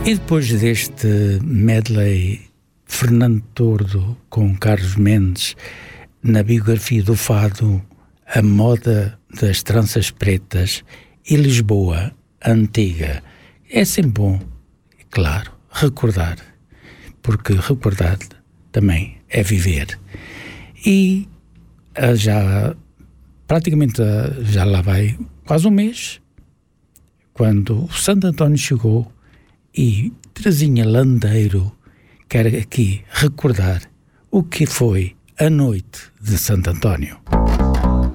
E depois deste medley Fernando Tordo com Carlos Mendes, na biografia do fado, a moda das tranças pretas e Lisboa antiga, é sempre bom, claro, recordar, porque recordar também é viver. E praticamente já lá vai quase um mês, quando o Santo António chegou, e Terezinha Landeiro quer aqui recordar o que foi a noite de Santo António.